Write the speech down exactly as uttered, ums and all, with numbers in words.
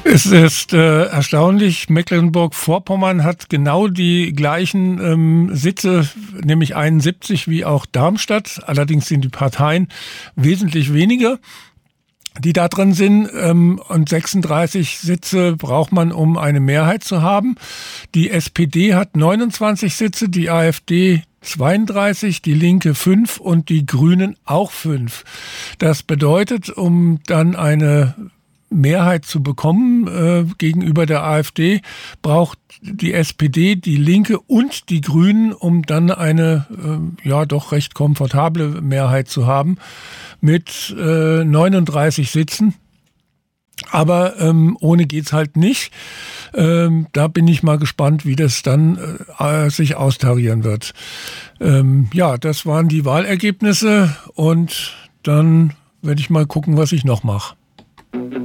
Es ist äh, erstaunlich, Mecklenburg-Vorpommern hat genau die gleichen ähm, Sitze, nämlich einundsiebzig wie auch Darmstadt. Allerdings sind die Parteien wesentlich weniger, die da drin sind. Ähm, und sechsunddreißig Sitze braucht man, um eine Mehrheit zu haben. Die S P D hat neunundzwanzig Sitze, die AfD zweiunddreißig, die Linke fünf und die Grünen auch fünf. Das bedeutet, um dann eine Mehrheit zu bekommen äh, gegenüber der AfD, braucht die S P D, die Linke und die Grünen, um dann eine äh, ja doch recht komfortable Mehrheit zu haben mit äh, neununddreißig Sitzen. Aber ähm, ohne geht's halt nicht. Ähm, da bin ich mal gespannt, wie das dann äh, sich austarieren wird. Ähm, ja, das waren die Wahlergebnisse und dann werde ich mal gucken, was ich noch mache.